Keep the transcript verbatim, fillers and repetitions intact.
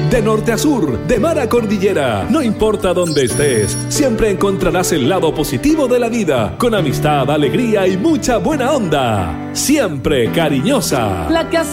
De norte a sur, de mar a cordillera, no importa dónde estés, siempre encontrarás el lado positivo de la vida, con amistad, alegría y mucha buena onda. Siempre cariñosa. La que